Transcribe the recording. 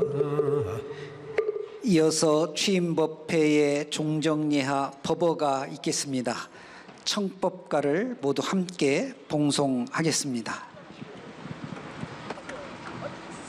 이어서 취임법회의 종정예하 법어가 있겠습니다. 청법가를 모두 함께 봉송하겠습니다.